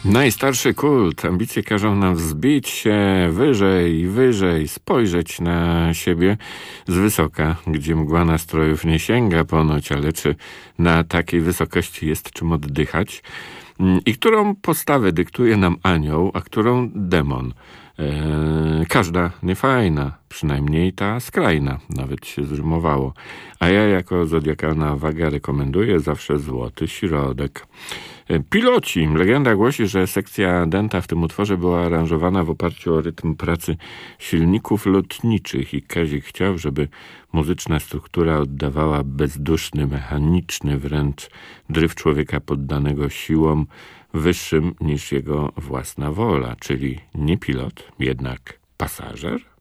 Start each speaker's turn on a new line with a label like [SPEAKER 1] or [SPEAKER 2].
[SPEAKER 1] Najstarszy kult. Ambicje każą nam wzbić się wyżej i wyżej, spojrzeć na siebie z wysoka, gdzie mgła nastrojów nie sięga ponoć, ale czy na takiej wysokości jest czym oddychać? I którą postawę dyktuje nam anioł, a którą demon? Każda niefajna, przynajmniej ta skrajna, nawet się zrymowało. A ja jako zodiakalna waga rekomenduję zawsze złoty środek. Piloci. Legenda głosi, że sekcja denta w tym utworze była aranżowana w oparciu o rytm pracy silników lotniczych i Kazik chciał, żeby muzyczna struktura oddawała bezduszny, mechaniczny wręcz dryf człowieka poddanego siłom wyższym niż jego własna wola, czyli nie pilot, jednak pasażer.